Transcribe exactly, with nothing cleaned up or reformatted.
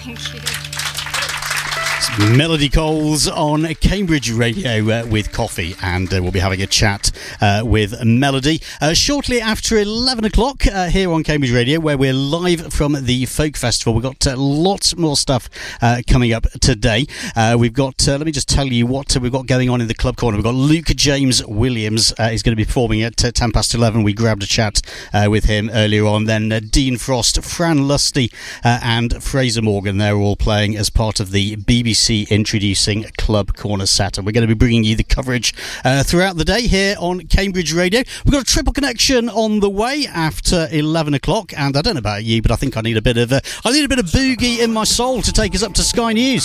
Thank you. Melody Coles on Cambridge Radio uh, with coffee, and uh, we'll be having a chat uh, with Melody uh, shortly after eleven o'clock uh, here on Cambridge Radio, where we're live from the Folk Festival. We've got uh, lots more stuff uh, coming up today. Uh, we've got, uh, let me just tell you what uh, we've got going on in the Club Corner. We've got Luke James Williams. Uh, he's going to be performing at uh, ten past eleven. We grabbed a chat uh, with him earlier on. Then uh, Dean Frost, Fran Lusty uh, and Fraser Morgan. They're all playing as part of the B B C Introducing Club Corner set, and we're going to be bringing you the coverage uh, throughout the day here on Cambridge Radio. We've got a triple connection on the way after eleven o'clock, and I don't know about you, but I think I need a bit of uh, I need a bit of boogie in my soul to take us up to Sky News.